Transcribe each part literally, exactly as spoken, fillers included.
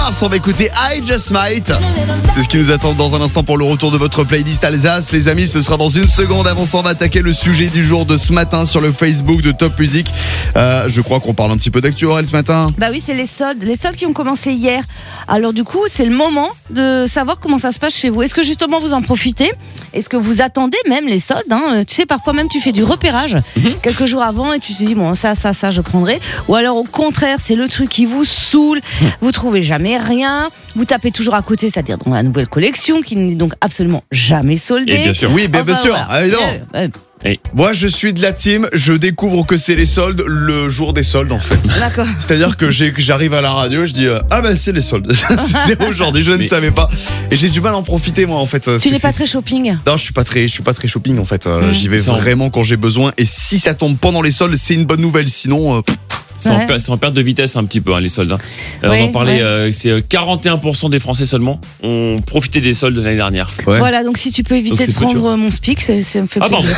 On va écouter I Just Might. C'est ce qui nous attend dans un instant pour le retour de votre playlist Alsace. Les amis, ce sera dans une seconde. Avant ça, on va attaquer le sujet du jour de ce matin sur le Facebook de Top Music. Euh, je crois qu'on parle un petit peu d'actu, Aurel, ce matin. Bah oui, c'est les soldes. Les soldes qui ont commencé hier. Alors du coup, c'est le moment de savoir comment ça se passe chez vous. Est-ce que justement vous en profitez ? Est-ce que vous attendez même les soldes, hein ? Tu sais, parfois même tu fais du repérage mmh. quelques jours avant et tu te dis bon, ça, ça, ça, je prendrai. Ou alors au contraire, c'est le truc qui vous saoule. Mmh. Vous trouvez jamais rien. Vous tapez toujours à côté, c'est-à-dire dans la nouvelle collection qui n'est donc absolument jamais soldée. Et bien sûr, oui, bien, enfin, bien sûr. Voilà. Ah, non. Euh, euh, Et moi, je suis de la team. Je découvre que c'est les soldes le jour des soldes, en fait. D'accord. C'est-à-dire que, j'ai, que j'arrive à la radio, je dis euh, ah ben c'est les soldes. C'est aujourd'hui, je ne Mais... savais pas. Et j'ai du mal à en profiter, moi, en fait. Tu c'est, n'es c'est... pas très shopping. Non, je suis pas très, je suis pas très shopping, en fait. Mmh. J'y vais c'est vraiment en... quand j'ai besoin. Et si ça tombe pendant les soldes, c'est une bonne nouvelle. Sinon. Euh... C'est, ouais. en per- c'est en perte de vitesse un petit peu, hein, les soldes. Hein. Euh, ouais, on en parlait, ouais. euh, c'est quarante et un pour cent des Français seulement ont profité des soldes de l'année dernière. Ouais. Voilà, donc si tu peux éviter de prendre dur. mon speak, ça, ça me fait ah, plaisir.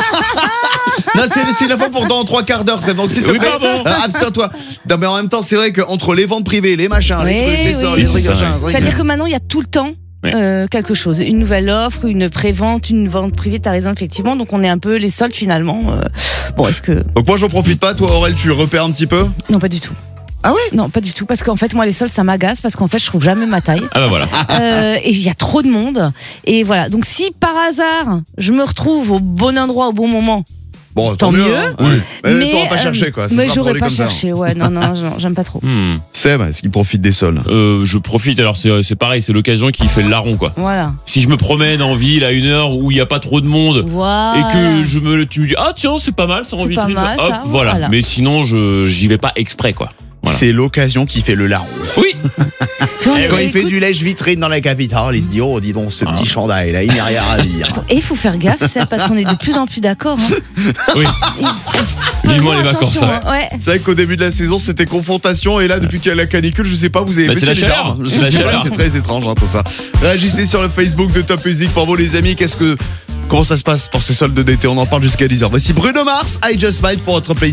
Non, c'est, c'est la fois pour dans trois quarts d'heure, c'est donc s'il te oui, plaît, euh, abstiens-toi. Non, mais en même temps, c'est vrai qu'entre les ventes privées, les machins, oui, les trucs, les soldes, oui, les trucs, ça, machins, ouais. C'est-à-dire que maintenant, il y a tout le temps. Ouais. Euh, quelque chose, une nouvelle offre, une pré-vente, une vente privée, t'as raison effectivement, donc on est un peu les soldes finalement. Euh, bon, est-ce que... Donc moi j'en profite pas, toi Aurel, tu repères un petit peu ? Non, pas du tout. Ah ouais ? Non, pas du tout, parce qu'en fait moi les soldes ça m'agace, parce qu'en fait je trouve jamais ma taille. Ah bah voilà. Euh, et il y a trop de monde, et voilà, donc si par hasard je me retrouve au bon endroit au bon moment, bon, tant, tant mieux, hein. Oui. Mais, mais t'auras pas euh, cherché quoi. Ça mais j'aurais pas cherché, ça. ouais, non, non, j'aime pas trop. Hmm. Seb, est-ce qu'il profite des soldes ? euh, Je profite, alors c'est, c'est pareil, c'est l'occasion qui fait le larron quoi. Voilà. Si je me promène en ville à une heure où il y a pas trop de monde, voilà. et que je me, tu me dis ah tiens c'est pas mal ça en c'est vitrine, pas mal, hop ça, voilà. voilà. Mais sinon je j'y vais pas exprès quoi. Voilà. C'est l'occasion qui fait le larron. Oui. Quand il écoute, fait du lèche-vitrine dans la capitale, il se dit oh dis donc ce petit ah. chandail là, il n'y a rien à dire. Et il faut faire gaffe, c'est parce qu'on est de plus en plus d'accord. Hein. Oui. Vivement les vacances. Ça. Hein. Ouais. C'est vrai qu'au début de la saison c'était confrontation et là depuis qu'il y a la canicule, je sais pas, vous avez bah, baissé c'est les la armes. C'est, la chaleur. C'est très étrange hein, tout ça. Réagissez sur le Facebook de Top Music pour vous les amis. Qu'est-ce que comment ça se passe pour ces soldes d'été ? On en parle jusqu'à dix heures. Voici Bruno Mars, I Just Might pour votre plaisir.